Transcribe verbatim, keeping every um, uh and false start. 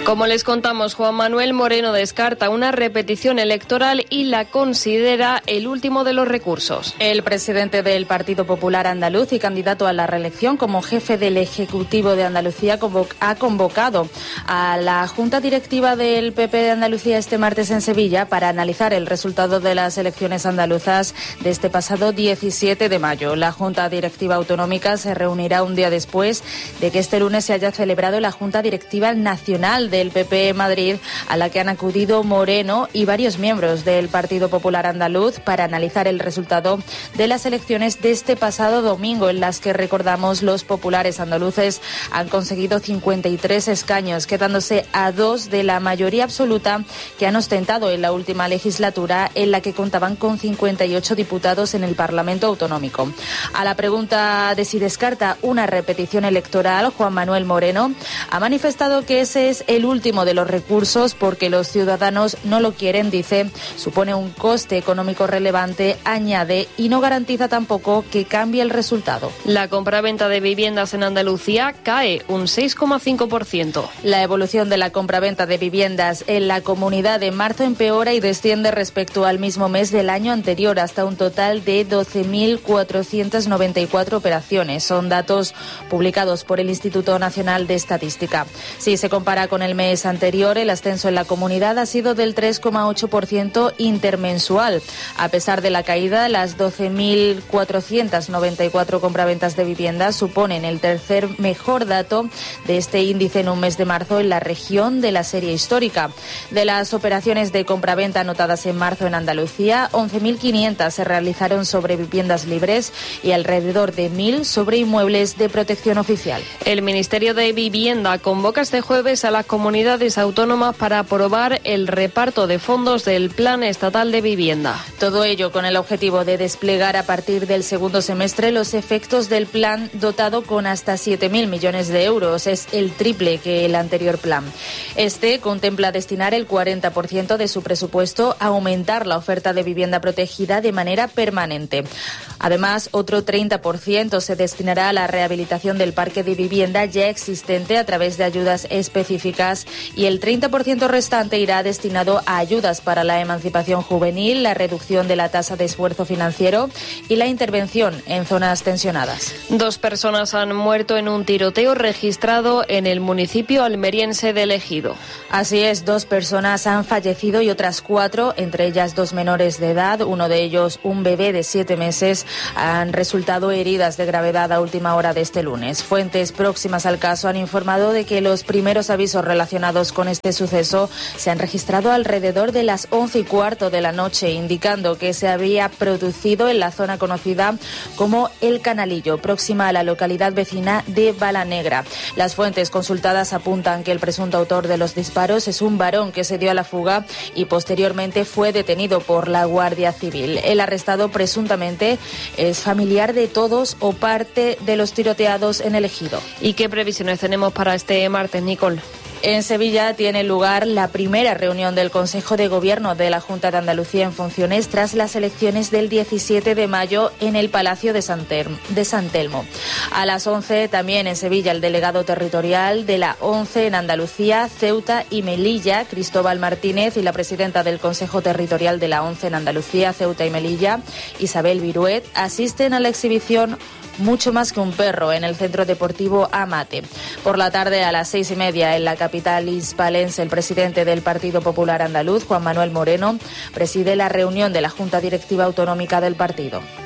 Como les contamos, Juan Manuel Moreno descarta una repetición electoral y la considera el último de los recursos. El presidente del Partido Popular Andaluz y candidato a la reelección como jefe del Ejecutivo de Andalucía ha convocado a la Junta Directiva del P P de Andalucía este martes en Sevilla para analizar el resultado de las elecciones andaluzas de este pasado diecisiete de mayo. La Junta Directiva Autonómica se reunirá un día después de que este lunes se haya celebrado la Junta Directiva Nacional del P P en Madrid, a la que han acudido Moreno y varios miembros del Partido Popular Andaluz para analizar el resultado de las elecciones de este pasado domingo, en las que, recordamos, los populares andaluces han conseguido cincuenta y tres escaños, quedándose a dos de la mayoría absoluta que han ostentado en la última legislatura, en la que contaban con cincuenta y ocho diputados en el Parlamento Autonómico. A la pregunta de si descarta una repetición electoral, Juan Manuel Moreno ha manifestado que ese es el último de los recursos porque los ciudadanos no lo quieren, dice, supone un coste económico relevante, añade, y no garantiza tampoco que cambie el resultado. La compraventa de viviendas en Andalucía cae un seis coma cinco por ciento. La evolución de la compraventa de viviendas en la comunidad de marzo empeora y desciende respecto al mismo mes del año anterior, hasta un total de doce mil cuatrocientas noventa y cuatro operaciones. Son datos publicados por el Instituto Nacional de Estadística. Si se compara con el mes anterior, el ascenso en la comunidad ha sido del tres coma ocho por ciento intermensual. A pesar de la caída, las doce mil cuatrocientas noventa y cuatro compraventas de viviendas suponen el tercer mejor dato de este índice en un mes de marzo en la región de la serie histórica. De las operaciones de compraventa anotadas en marzo en Andalucía, once mil quinientas se realizaron sobre viviendas libres y alrededor de mil sobre inmuebles de protección oficial. El Ministerio de Vivienda convoca este jueves a las comunidades autónomas para aprobar el reparto de fondos del Plan Estatal de Vivienda. Todo ello con el objetivo de desplegar a partir del segundo semestre los efectos del plan, dotado con hasta siete mil millones de euros. Es el triple que el anterior plan. Este contempla destinar el cuarenta por ciento de su presupuesto a aumentar la oferta de vivienda protegida de manera permanente. Además, otro treinta por ciento se destinará a la rehabilitación del parque de vivienda ya existente a través de ayudas específicas, y el treinta por ciento restante irá destinado a ayudas para la emancipación juvenil, la reducción de la tasa de esfuerzo financiero y la intervención en zonas tensionadas. Dos personas han muerto en un tiroteo registrado en el municipio almeriense de Ejido. Así es, dos personas han fallecido y otras cuatro, entre ellas dos menores de edad, uno de ellos un bebé de siete meses, han resultado heridas de gravedad a última hora de este lunes. Fuentes próximas al caso han informado de que los primeros avisos relacionados con este suceso se han registrado alrededor de las once y cuarto de la noche, indicando que se había producido en la zona conocida como El Canalillo, próxima a la localidad vecina de Balanegra. Las fuentes consultadas apuntan que el presunto autor de los disparos es un varón que se dio a la fuga y posteriormente fue detenido por la Guardia Civil. El arrestado presuntamente es familiar de todos o parte de los tiroteados en el Ejido. ¿Y qué previsiones tenemos para este martes, Nicole? En Sevilla tiene lugar la primera reunión del Consejo de Gobierno de la Junta de Andalucía en funciones tras las elecciones del diecisiete de mayo en el Palacio de San, Ter- de San Telmo. A las once también en Sevilla el delegado territorial de la ONCE en Andalucía, Ceuta y Melilla, Cristóbal Martínez, y la presidenta del Consejo Territorial de la ONCE en Andalucía, Ceuta y Melilla, Isabel Viruet, asisten a la exhibición Mucho más que un perro en el Centro Deportivo Amate. Por la tarde, a las seis y media, en la capital hispalense, el presidente del Partido Popular Andaluz, Juan Manuel Moreno, preside la reunión de la Junta Directiva Autonómica del partido.